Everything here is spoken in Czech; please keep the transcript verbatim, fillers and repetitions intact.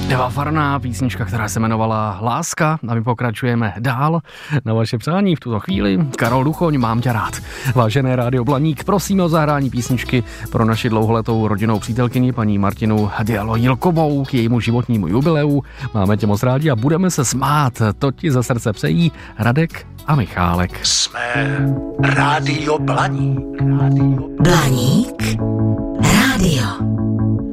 Eva Farná, písnička, která se jmenovala Láska, a my pokračujeme dál na vaše přání v tuto chvíli. Karol Duchoň, Mám tě rád. Vážené Rádio Blaník, prosíme o zahrání písničky pro naši dlouholetou rodinnou přítelkyni paní Martinu Dialo-Jilkovou k jejímu životnímu jubileu. Máme tě moc rádi a budeme se smát. To ti za srdce přejí Radek a Michálek. Jsme Rádio Blaník. Blaník. Rádio.